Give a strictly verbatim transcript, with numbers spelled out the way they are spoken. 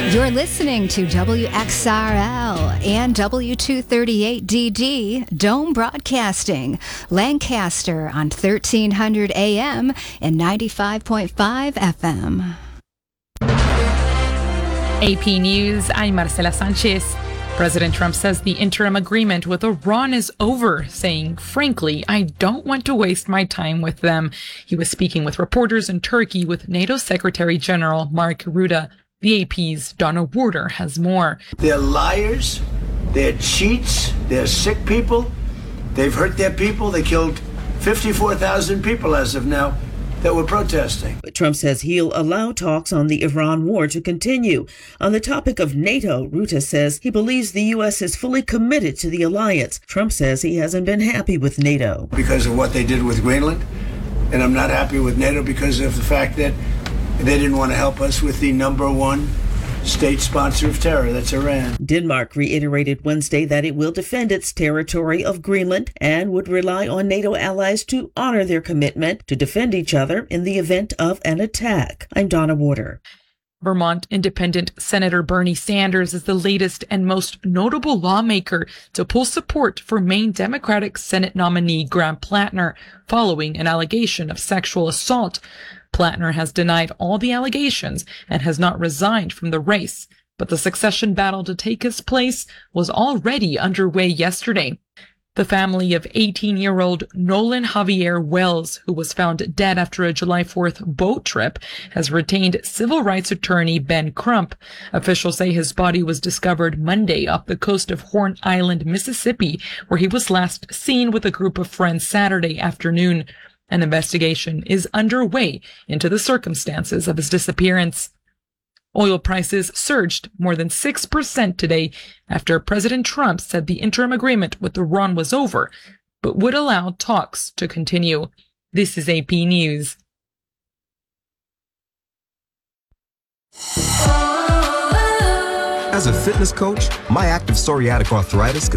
You're listening to W X R L and W two thirty-eight D D, Dome Broadcasting, Lancaster on thirteen hundred A M and ninety-five point five F M. A P News, I'm Marcela Sanchez. President Trump says the interim agreement with Iran is over, saying, frankly, I don't want to waste my time with them. He was speaking with reporters in Turkey with NATO Secretary General Mark Rutte. The A P's Donna Warder has more. They're liars, they're cheats, they're sick people, they've hurt their people, they killed fifty-four thousand people as of now that were protesting. But Trump says he'll allow talks on the Iran war to continue. On the topic of NATO, Rutte says he believes the U S is fully committed to the alliance. Trump says he hasn't been happy with NATO. Because of what they did with Greenland, and I'm not happy with NATO because of the fact that they didn't want to help us with the number one state sponsor of terror, that's Iran. Denmark reiterated Wednesday that it will defend its territory of Greenland and would rely on NATO allies to honor their commitment to defend each other in the event of an attack. I'm Donna Warder. Vermont Independent Senator Bernie Sanders is the latest and most notable lawmaker to pull support for Maine Democratic Senate nominee Graham Plattner following an allegation of sexual assault. Plattner has denied all the allegations and has not resigned from the race, but the succession battle to take his place was already underway yesterday. The family of eighteen-year-old Nolan Javier Wells, who was found dead after a July fourth boat trip, has retained civil rights attorney Ben Crump. Officials say his body was discovered Monday off the coast of Horn Island, Mississippi, where he was last seen with a group of friends Saturday afternoon. An investigation is underway into the circumstances of his disappearance. Oil prices surged more than six percent today after President Trump said the interim agreement with Iran was over, but would allow talks to continue. This is A P News. As a fitness coach, my active psoriatic arthritis